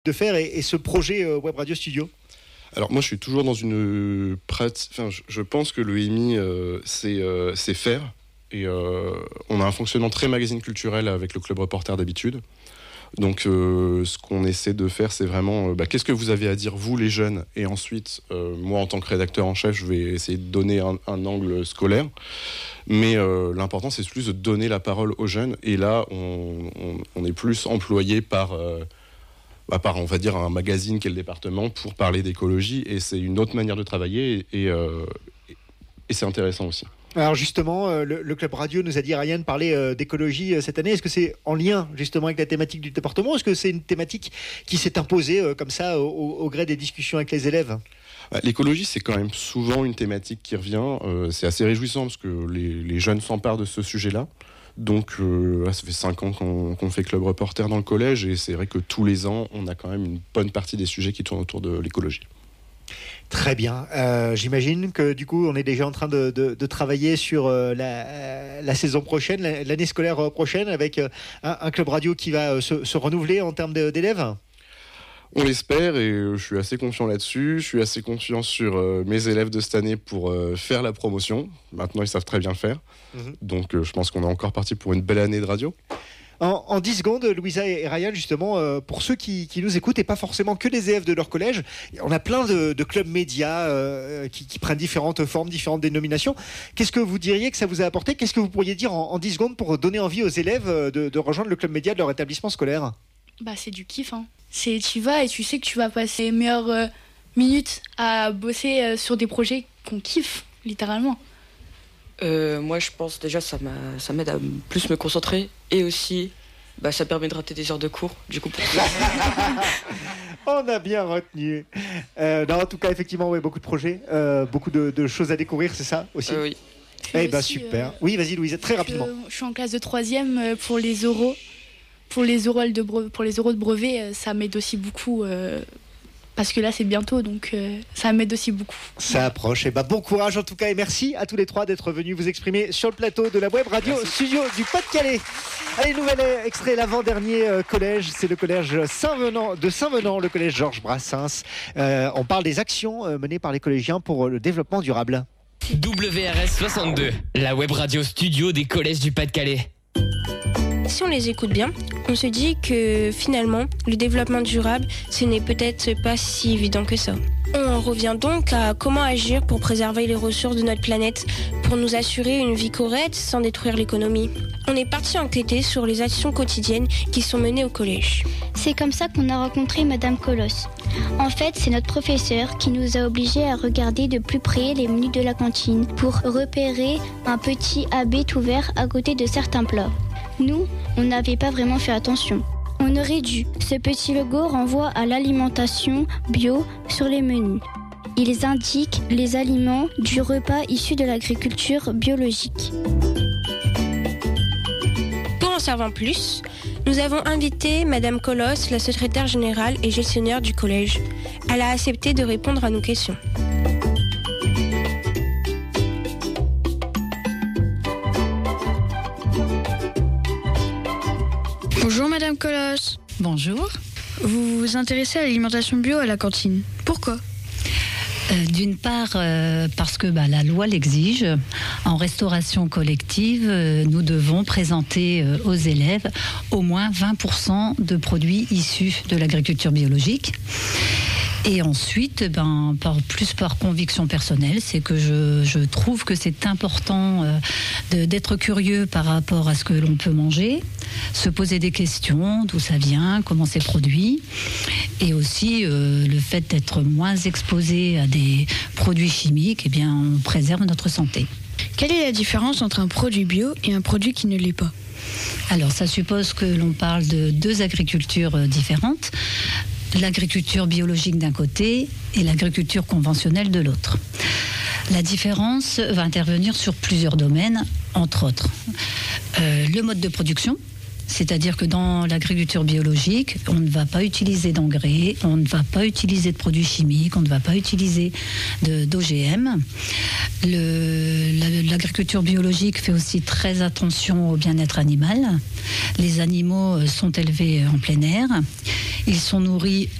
de faire et ce projet Web Radio Studio? Alors moi je suis toujours dans une pratique, je pense que le EMI c'est faire, et on a un fonctionnement très magazine culturel avec le Club Reporter d'habitude. Donc ce qu'on essaie de faire, c'est vraiment qu'est-ce que vous avez à dire vous les jeunes, et ensuite moi en tant que rédacteur en chef je vais essayer de donner un angle scolaire, mais l'important c'est plus de donner la parole aux jeunes, et là on est plus employé par on va dire un magazine qu'est le département pour parler d'écologie, et c'est une autre manière de travailler, et c'est intéressant aussi. Alors justement, le Club Radio nous a dit, Ryan, parler d'écologie cette année. Est-ce que c'est en lien justement avec la thématique du département? Est-ce que c'est une thématique qui s'est imposée comme ça au gré des discussions avec les élèves? L'écologie, c'est quand même souvent une thématique qui revient. C'est assez réjouissant parce que les jeunes s'emparent de ce sujet-là. Donc ça fait 5 ans qu'on fait Club Reporter dans le collège, et c'est vrai que tous les ans, on a quand même une bonne partie des sujets qui tournent autour de l'écologie. Très bien. J'imagine que du coup, on est déjà en train de travailler sur la saison prochaine, l'année scolaire prochaine, avec un Club Radio qui va se renouveler en termes d'élèves. On l'espère, et je suis assez confiant là-dessus. Je suis assez confiant sur mes élèves de cette année pour faire la promotion. Maintenant, ils savent très bien faire. Donc, je pense qu'on est encore parti pour une belle année de radio. En 10 secondes, Louisa et Ryan, justement, pour ceux qui nous écoutent, et pas forcément que les élèves de leur collège, on a plein de clubs médias qui prennent différentes formes, différentes dénominations. Qu'est-ce que vous diriez que ça vous a apporté? Qu'est-ce que vous pourriez dire en 10 secondes pour donner envie aux élèves de rejoindre le club média de leur établissement scolaire? C'est du kiff, hein. Tu vas et tu sais que tu vas passer les meilleures minutes à bosser sur des projets qu'on kiffe, littéralement. Moi, je pense déjà ça m'aide à plus me concentrer, et aussi ça permet de rater des heures de cours. Du coup, on a bien retenu. En tout cas, effectivement, beaucoup de projets, beaucoup de choses à découvrir, c'est ça aussi? Oui. Super. Oui, vas-y, Louise, très rapidement. Je suis en classe de 3e pour les oraux. Pour les oraux de brevet, ça m'aide aussi beaucoup. Parce que là, c'est bientôt, donc ça m'aide aussi beaucoup. Ça approche. Bon courage en tout cas, et merci à tous les trois d'être venus vous exprimer sur le plateau de la Web Radio Studio du Pas-de-Calais. Allez, nouvel extrait, l'avant-dernier collège, c'est le collège de Saint-Venant, le collège Georges Brassens. On parle des actions menées par les collégiens pour le développement durable. WRS 62, la Web Radio Studio des collèges du Pas-de-Calais. Si on les écoute bien, on se dit que finalement, le développement durable, ce n'est peut-être pas si évident que ça. On revient donc à comment agir pour préserver les ressources de notre planète, pour nous assurer une vie correcte sans détruire l'économie. On est parti enquêter sur les actions quotidiennes qui sont menées au collège. C'est comme ça qu'on a rencontré Madame Colosse. En fait, c'est notre professeur qui nous a obligés à regarder de plus près les menus de la cantine pour repérer un petit AB tout vert à côté de certains plats. Nous, on n'avait pas vraiment fait attention. On aurait dû. Ce petit logo renvoie à l'alimentation bio sur les menus. Ils indiquent les aliments du repas issus de l'agriculture biologique. Pour en savoir plus, nous avons invité Madame Colosse, la secrétaire générale et gestionnaire du collège. Elle a accepté de répondre à nos questions. Bonjour Madame Colosse. Bonjour. Vous vous intéressez à l'alimentation bio à la cantine. Pourquoi ? D'une part, parce que la loi l'exige. En restauration collective, nous devons présenter aux élèves au moins 20% de produits issus de l'agriculture biologique. Et ensuite, par conviction personnelle, c'est que je trouve que c'est important d'être curieux par rapport à ce que l'on peut manger, se poser des questions, d'où ça vient, comment c'est produit, et aussi le fait d'être moins exposé à des produits chimiques, on préserve notre santé. Quelle est la différence entre un produit bio et un produit qui ne l'est pas ? Alors, ça suppose que l'on parle de 2 agricultures différentes. L'agriculture biologique d'un côté et l'agriculture conventionnelle de l'autre. La différence va intervenir sur plusieurs domaines, entre autres. Le mode de production, C'est-à-dire que dans l'agriculture biologique, on ne va pas utiliser d'engrais, on ne va pas utiliser de produits chimiques, on ne va pas utiliser d'OGM. L'agriculture biologique fait aussi très attention au bien-être animal. Les animaux sont élevés en plein air. Ils sont nourris